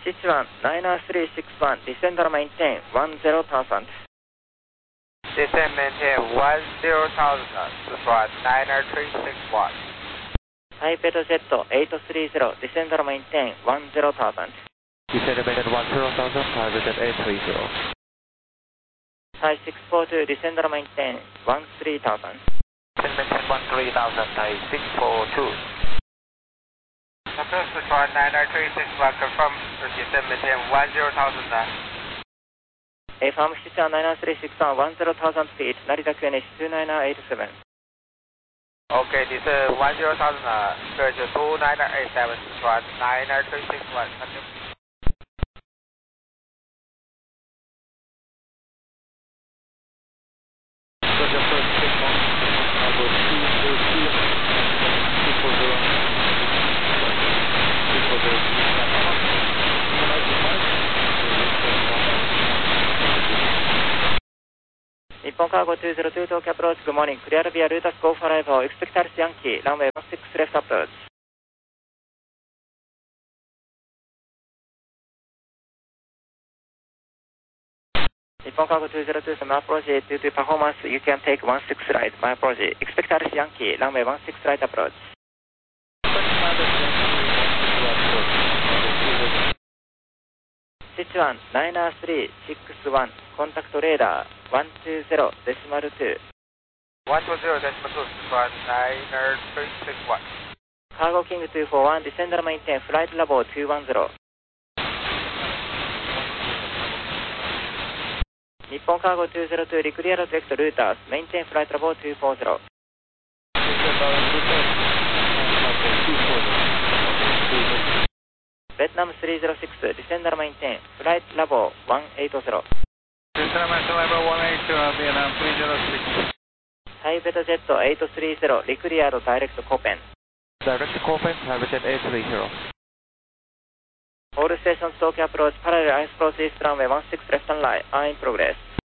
Sichuan 99361, descend or maintain 10,000. Descend maintain 10,000, Sichuan 99361. Taipei Jet 830, descend or maintain 10,000. Descend maintain 10,000, Taipei Jet 830. Thai 642, descend or maintain 13,000. Descend maintain 13,000, Thai 642. Approach Sichuan 99361, confirm descend maintain 10,000. Affirm Sichuan 99361, 10,000 feet, Narita QNH 29987. Okay, descend 10,000, search 29987, Sichuan 99361, continue. Nippon Cargo 202 Tokyo approach, good morning. Clear via Lutas Go for arrival, expect Alice Yankee, runway 16 left approach. Nippon Cargo 202, my apology, due to performance, you can take 16 right, my apology. Expect Alice Yankee, runway 16 right approach. Sichuan 99361, contact radar 120.2. 120.2, Sichuan 99361. Cargo King 241, descend and maintain flight level 210. Nippon Cargo 202, declare direct routers, maintain flight level 240. Vietnam 306, descend and maintain flight level 180. Descend maintain level 180, Vietnam 306. Taipei Jet 830, declare direct Copen. Direct Copen, Taipei Jet 830. All stations Tokyo approach, parallel ice approach east runway 16 left and right, are in progress.